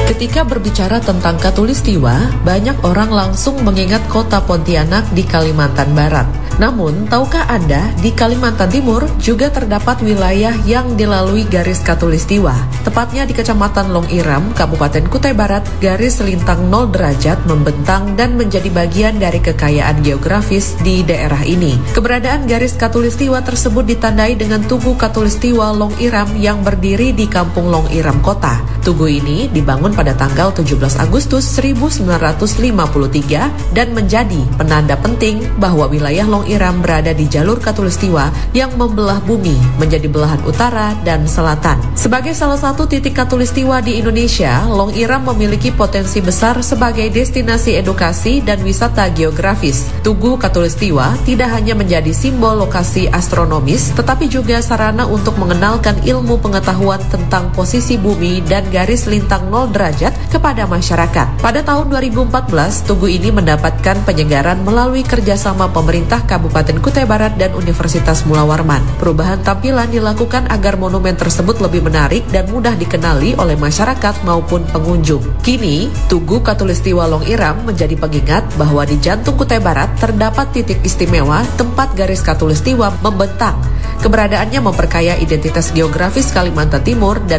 Ketika berbicara tentang Katulistiwa, banyak orang langsung mengingat kota Pontianak di Kalimantan Barat. Namun, tahukah Anda, di Kalimantan Timur juga terdapat wilayah yang dilalui garis Katulistiwa. Tepatnya di Kecamatan Long Iram, Kabupaten Kutai Barat, garis lintang 0 derajat membentang dan menjadi bagian dari kekayaan geografis di daerah ini. Keberadaan garis Katulistiwa tersebut ditandai dengan Tugu Katulistiwa Long Iram yang berdiri di Kampung Long Iram Kota. Tugu ini dibangun pada tanggal 17 Agustus 1953 dan menjadi penanda penting bahwa wilayah Long Iram berada di jalur Katulistiwa yang membelah bumi menjadi belahan utara dan selatan. Sebagai salah satu titik Katulistiwa di Indonesia, Long Iram memiliki potensi besar sebagai destinasi edukasi dan wisata geografis. Tugu Katulistiwa tidak hanya menjadi simbol lokasi astronomis, tetapi juga sarana untuk mengenalkan ilmu pengetahuan tentang posisi bumi dan garis lintang 0 derajat kepada masyarakat. Pada tahun 2014, Tugu ini mendapatkan penyegaran melalui kerjasama pemerintah Kabupaten Kutai Barat dan Universitas Mula Warman. Perubahan tampilan dilakukan agar monumen tersebut lebih menarik dan mudah dikenali oleh masyarakat maupun pengunjung. Kini, Tugu Katulistiwa Long Iram menjadi pengingat bahwa di jantung Kutai Barat terdapat titik istimewa tempat garis Katulistiwa membentang. Keberadaannya memperkaya identitas geografis Kalimantan Timur dan